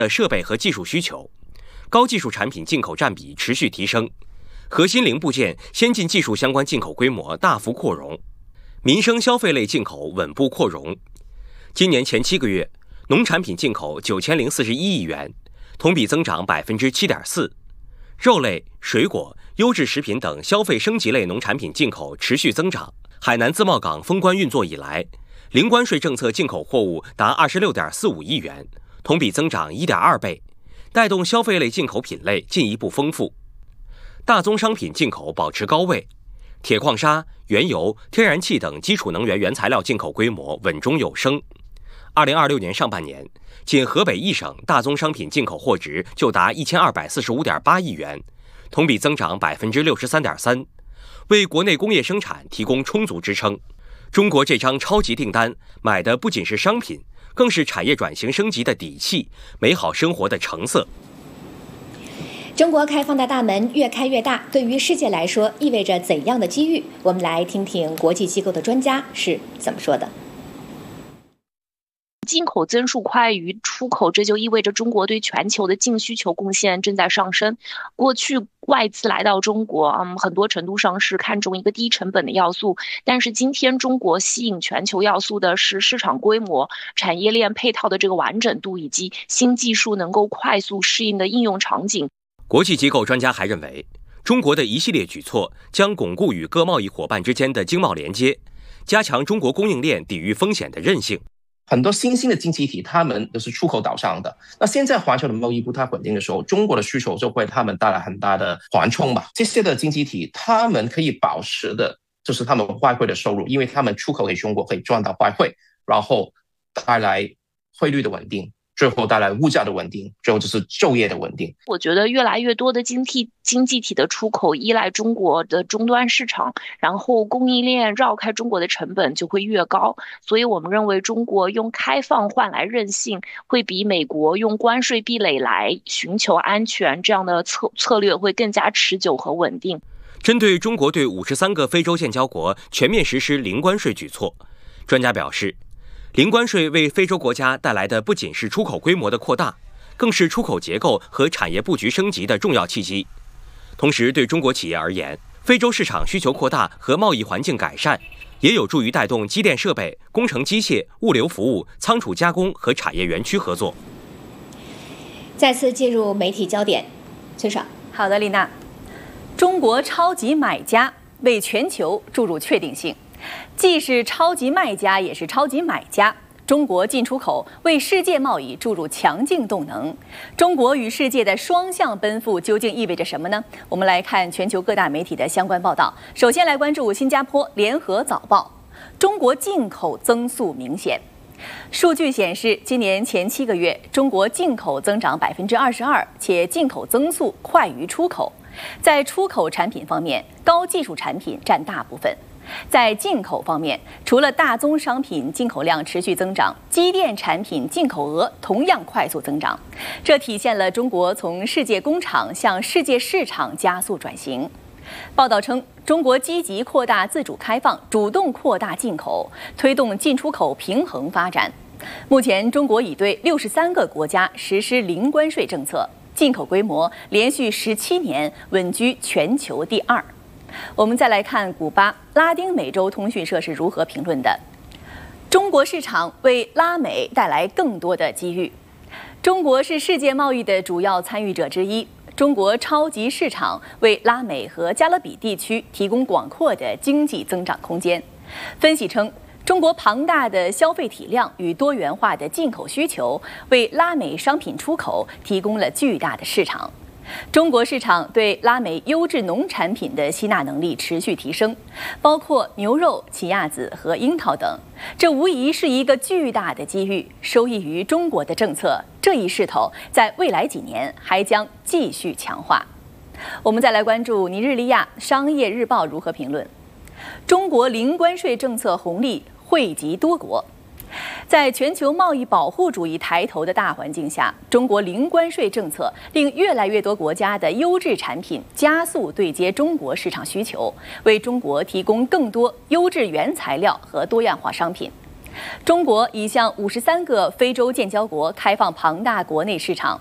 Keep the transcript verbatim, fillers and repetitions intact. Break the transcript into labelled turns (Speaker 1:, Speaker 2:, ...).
Speaker 1: 的设备和技术需求，高技术产品进口占比持续提升，核心零部件、先进技术相关进口规模大幅扩容，民生消费类进口稳步扩容。今年前七个月，农产品进口九千零四十一亿元，同比增长百分之七点四。肉类、水果、优质食品等消费升级类农产品进口持续增长。海南自贸港封关运作以来，零关税政策进口货物达二十六点四五亿元，同比增长一点二倍，带动消费类进口品类进一步丰富。大宗商品进口保持高位，铁矿砂、原油、天然气等基础能源原材料进口规模稳中有升。二零二六年上半年，仅河北一省大宗商品进口货值就达一千二百四十五点八亿元，同比增长百分之六十三点三，为国内工业生产提供充足支撑。中国这张超级订单买的不仅是商品，更是产业转型升级的底气，美好生活的成色。
Speaker 2: 中国开放的大门越开越大，对于世界来说意味着怎样的机遇？我们来听听国际机构的专家是怎么说的。
Speaker 3: 进口增速快于出口，这就意味着中国对全球的净需求贡献正在上升。过去外资来到中国，嗯，很多程度上是看重一个低成本的要素，但是今天中国吸引全球要素的是市场规模、产业链配套的这个完整度，以及新技术能够快速适应的应用场景。
Speaker 1: 国际机构专家还认为，中国的一系列举措将巩固与各贸易伙伴之间的经贸连接，加强中国供应链抵御风险的韧性。
Speaker 4: 很多新兴的经济体，他们都是出口导向的。那现在环球的贸易不太稳定的时候，中国的需求就会他们带来很大的缓冲吧。这些的经济体，他们可以保持的就是他们外汇的收入，因为他们出口给中国可以赚到外汇，然后带来汇率的稳定，最后带来物价的稳定，最后就是就业的稳定。
Speaker 3: 我觉得越来越多的经济经济体的出口依赖中国的终端市场，然后供应链绕开中国的成本就会越高。所以我们认为中国用开放换来韧性，会比美国用关税壁垒来寻求安全这样的策策略会更加持久和稳定。
Speaker 1: 针对中国对五十三个非洲建交国全面实施零关税举措，专家表示，零关税为非洲国家带来的不仅是出口规模的扩大，更是出口结构和产业布局升级的重要契机。同时，对中国企业而言，非洲市场需求扩大和贸易环境改善，也有助于带动机电设备、工程机械、物流服务、仓储加工和产业园区合作。
Speaker 2: 再次进入媒体焦点，崔爽。
Speaker 5: 好的，丽娜。中国超级买家为全球注入确定性。既是超级卖家，也是超级买家。中国进出口为世界贸易注入强劲动能。中国与世界的双向奔赴究竟意味着什么呢？我们来看全球各大媒体的相关报道。首先来关注新加坡联合早报，中国进口增速明显。数据显示，今年前七个月，中国进口增长百分之二十二，且进口增速快于出口。在出口产品方面，高技术产品占大部分。在进口方面，除了大宗商品进口量持续增长，机电产品进口额同样快速增长，这体现了中国从世界工厂向世界市场加速转型。报道称，中国积极扩大自主开放，主动扩大进口，推动进出口平衡发展。目前，中国已对六十三个国家实施零关税政策，进口规模连续十七年稳居全球第二。我们再来看古巴拉丁美洲通讯社是如何评论的：中国市场为拉美带来更多的机遇。中国是世界贸易的主要参与者之一，中国超级市场为拉美和加勒比地区提供广阔的经济增长空间。分析称，中国庞大的消费体量与多元化的进口需求为拉美商品出口提供了巨大的市场。中国市场对拉美优质农产品的吸纳能力持续提升，包括牛肉、奇亚籽和樱桃等，这无疑是一个巨大的机遇。受益于中国的政策，这一势头在未来几年还将继续强化。我们再来关注尼日利亚商业日报如何评论：中国零关税政策红利惠及多国。在全球贸易保护主义抬头的大环境下，中国零关税政策令越来越多国家的优质产品加速对接中国市场需求，为中国提供更多优质原材料和多样化商品。 中国已向五十三个非洲建交国开放庞大国内市场，